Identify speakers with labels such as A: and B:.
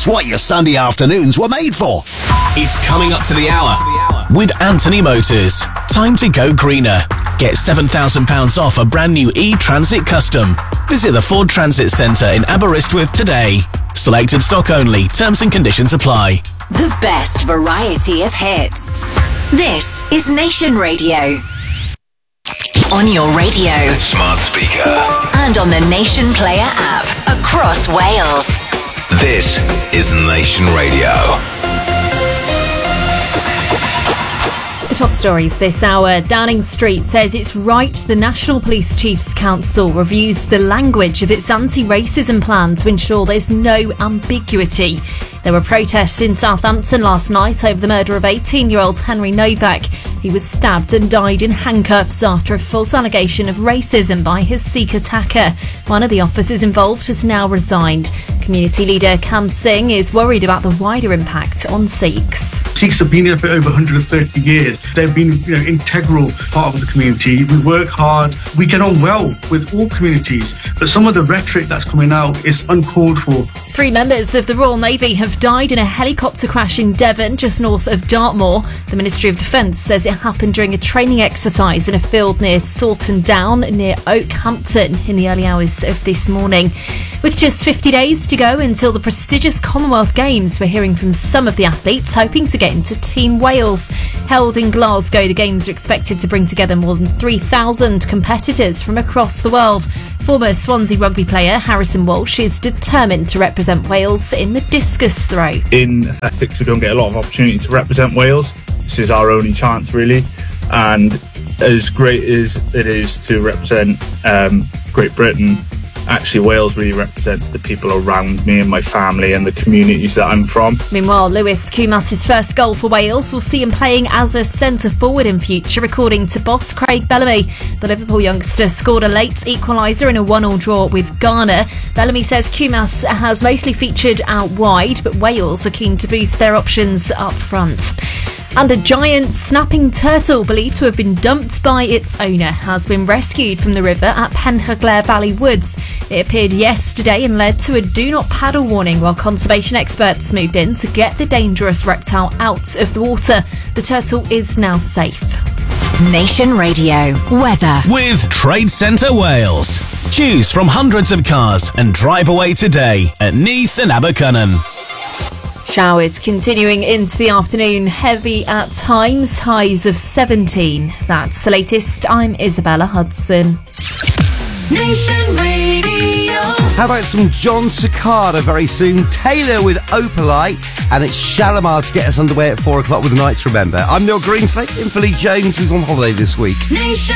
A: It's what your Sunday afternoons were made for.
B: It's coming up to the hour with Anthony Motors. Time to go greener. Get £7,000 off a brand new e-Transit Custom. Visit the Ford Transit Centre in Aberystwyth today. Selected stock only. Terms and conditions apply.
C: The best variety of hits. This is Nation Radio. On your radio,
D: smart speaker,
C: and on the Nation Player app across Wales.
D: This is Nation Radio.
E: The top stories this hour. Downing Street says it's right the National Police Chiefs Council reviews the language of its anti-racism plan to ensure there's no ambiguity. There were protests in Southampton last night over the murder of 18-year-old Henry Novak. He was stabbed and died in handcuffs after a false allegation of racism by his Sikh attacker. One of the officers involved has now resigned. Community leader Kam Singh is worried about the wider impact on Sikhs.
F: Sikhs have been here for over 130 years. They've been integral part of the community. We work hard. We get on well with all communities. But some of the rhetoric that's coming out is uncalled for.
E: 3 members of the Royal Navy have died in a helicopter crash in Devon, just north of Dartmoor. The Ministry of Defence says it happened during a training exercise in a field near Salton Down, near Oakhampton, in the early hours of this morning. With just 50 days to go until the prestigious Commonwealth Games, we're hearing from some of the athletes hoping to get into Team Wales. Held in Glasgow, the Games are expected to bring together more than 3,000 competitors from across the world. Former Swansea rugby player Harrison Walsh is determined to represent Wales in the discus throw.
G: In athletics, we don't get a lot of opportunity to represent Wales. This is our only chance, really. And as great as it is to represent Great Britain, actually Wales really represents the people around me and my family and the communities that I'm from.
E: Meanwhile, Lewis Kumas's first goal for Wales will see him playing as a centre-forward in future, according to boss Craig Bellamy. The Liverpool youngster scored a late equaliser in a 1-1 draw with Ghana. Bellamy says Kumas has mostly featured out wide, but Wales are keen to boost their options up front. And a giant snapping turtle believed to have been dumped by its owner has been rescued from the river at Penhagler Valley Woods. It appeared yesterday and led to a do not paddle warning while conservation experts moved in to get the dangerous reptile out of the water. The turtle is now safe.
C: Nation Radio weather
B: with Trade Centre Wales. Choose from hundreds of cars and drive away today at Neath and Abercynon.
E: Showers continuing into the afternoon, heavy at times, highs of 17. That's the latest. I'm Isabella Hudson.
C: Nation Radio.
A: How about some John Cicada very soon? Taylor with Opalite, and it's Shalimar to get us underway at 4 o'clock with the Nights Remember. I'm Neil Greenslade, in for Lee Jones, who's on holiday this week.
C: Nation